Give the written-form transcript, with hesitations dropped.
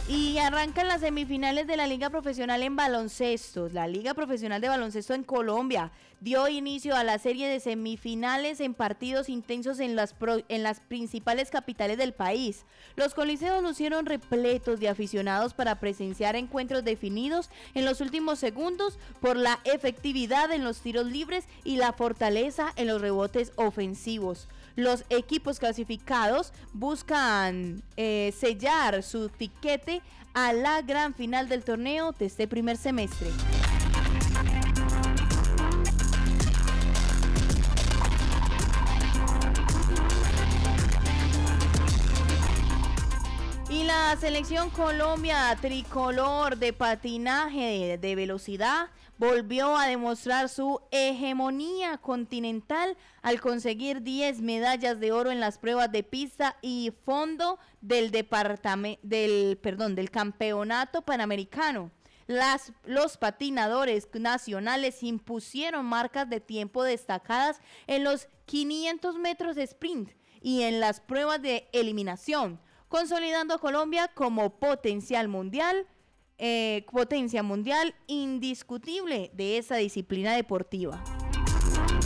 Y arrancan las semifinales de la Liga Profesional en baloncesto. La Liga Profesional de Baloncesto en Colombia dio inicio a la serie de semifinales en partidos intensos en las principales capitales del país. Los coliseos lucieron repletos de aficionados para presenciar encuentros definidos en los últimos segundos por la efectividad en los tiros libres y la fortaleza en los rebotes ofensivos. Los equipos clasificados buscan sellar su tiquete a la gran final del torneo de este primer semestre. Y la selección Colombia tricolor de patinaje de velocidad volvió a demostrar su hegemonía continental al conseguir 10 medallas de oro en las pruebas de pista y fondo del campeonato panamericano. Los patinadores nacionales impusieron marcas de tiempo destacadas en los 500 metros de sprint y en las pruebas de eliminación, consolidando a Colombia como potencia mundial indiscutible de esa disciplina deportiva.